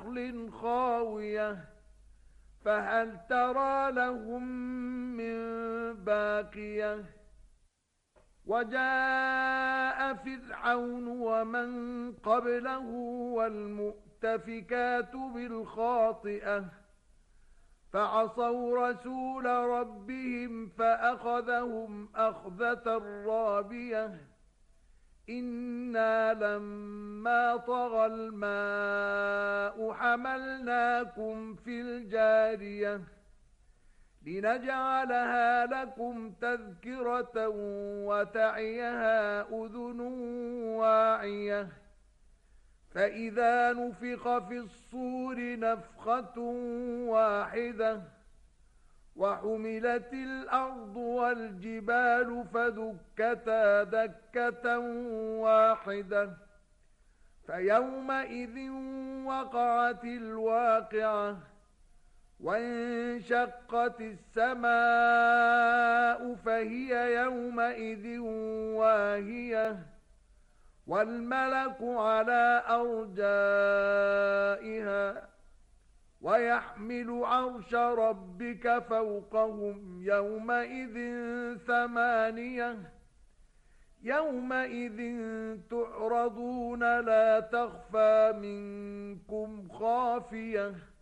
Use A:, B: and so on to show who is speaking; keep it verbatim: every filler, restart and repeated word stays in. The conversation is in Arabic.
A: نخل خاوية فهل ترى لهم من باقية وجاء فرعون ومن قبله والمؤتفكات بالخاطئة فعصوا رسول ربهم فأخذهم أخذة رابية إنا لما طغى الماء حملناكم في الجارية لنجعلها لكم تذكرة وتعيها أذن واعية فإذا نفخ في الصور نفخة واحدة وحملت الأرض والجبال فدكتا دكة واحدة فيومئذ وقعت الواقعة وانشقت السماء فهي يومئذ واهية والملك على أرجائها ويحمل عرش ربك فوقهم يومئذ ثمانية يومئذ تعرضون لا تخفى منكم خافية